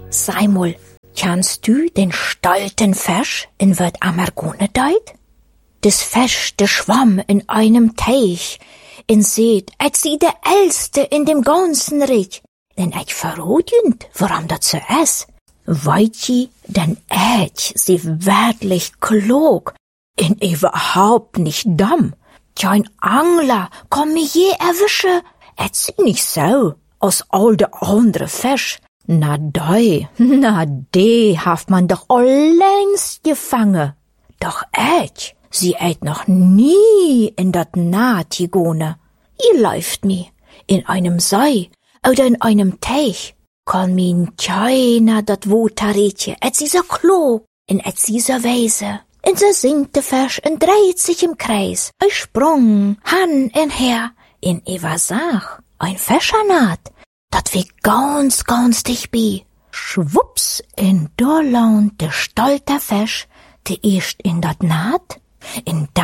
Sei mal, kennst du den stolzen Fisch in wat Amargone deit? Des Fisch, der schwamm in einem Teich, in seht, als sie der Älste in dem ganzen Reich. Denn ich verrodend, warum dat so ist. Weit je, denn sie wirklich klug, in überhaupt nicht dumm. Kein Angler kann mich je erwischen. Sie nicht so, als all de andere Fisch. Na die haft man doch längst gefangen. Doch sie noch nie in dat Naht gegangen. Ihr läuft mir in einem See oder in einem Teich. Kann min keiner dat Water riechen, sie so klug, in sie so weise. Und so singt der Fisch und dreht sich im Kreis. Sprung, han und her, in Sach, ein Fischernat, dat wie ganz dicht bei. Schwupps, in da launt der stolzer Fisch, der erst in dat Naht, in